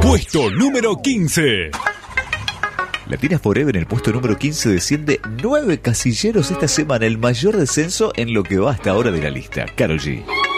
Puesto número 15. Latina Forever en el puesto número 15 desciende 9 casilleros esta semana, el mayor descenso en lo que va hasta ahora de la lista. Karol G.